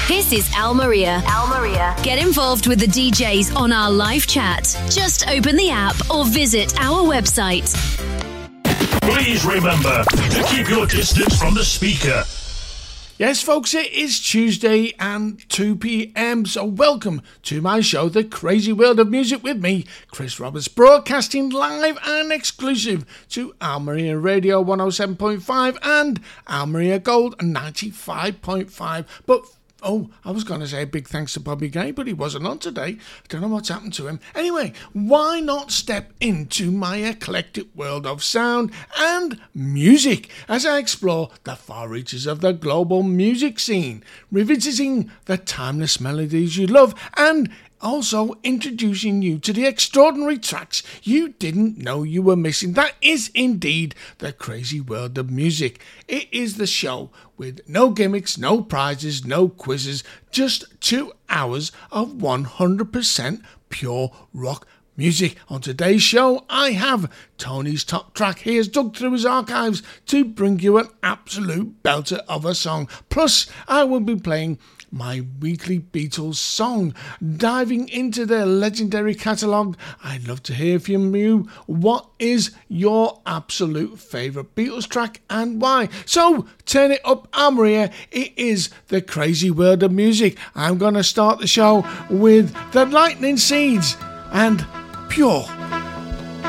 This is Al Maria. Al Maria. Get involved with the DJs on our live chat. Just open the app or visit our website. Please remember to keep your distance from the speaker. Yes, folks, it is Tuesday and 2 p.m, so welcome to my show, The Crazy World of Music, with me, Chris Roberts, broadcasting live and exclusive to Al Maria Radio 107.5 and Al Maria Gold 95.5. But I was going to say a big thanks to Bobby Gay, but he wasn't on today. I don't know what's happened to him. Anyway, why not step into my eclectic world of sound and music as I explore the far reaches of the global music scene, revisiting the timeless melodies you love and also introducing you to the extraordinary tracks you didn't know you were missing. That is indeed the crazy world of music. It is the show with no gimmicks, no prizes, no quizzes, just 2 hours of 100% pure rock music. On today's show, I have Tony's top track. He has dug through his archives to bring you an absolute belter of a song. Plus, I will be playing my weekly Beatles song, diving into their legendary catalogue. I'd love to hear from you. What is your absolute favourite Beatles track and why? So turn it up, Al Maria. It is the crazy world of music. I'm going to start the show with the Lightning Seeds and Pure